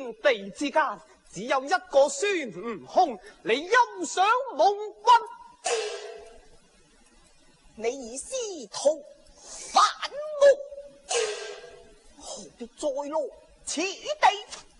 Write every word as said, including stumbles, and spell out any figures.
天地之間只有一個孫悟空，你欣賞夢君， 你以師徒反目，何必再落此地？